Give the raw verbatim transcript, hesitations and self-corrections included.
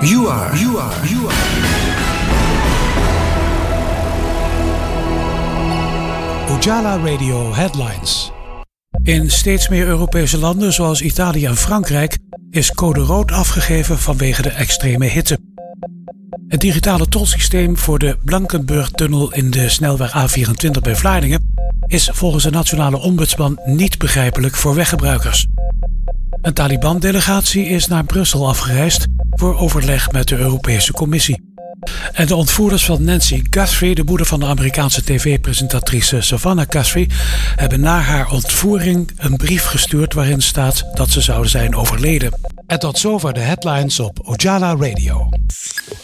You are, you are, you are. Ojala Radio Headlines. In steeds meer Europese landen, zoals Italië en Frankrijk, is code rood afgegeven vanwege de extreme hitte. Het digitale tolsysteem voor de Blankenburg-tunnel in de snelweg A vierentwintig bij Vlaardingen is volgens de nationale ombudsman niet begrijpelijk voor weggebruikers. Een Taliban-delegatie is naar Brussel afgereisd voor overleg met de Europese Commissie. En de ontvoerders van Nancy Guthrie, de moeder van de Amerikaanse tv-presentatrice Savannah Guthrie, hebben na haar ontvoering een brief gestuurd waarin staat dat ze zouden zijn overleden. En tot zover de headlines op Ojala Radio.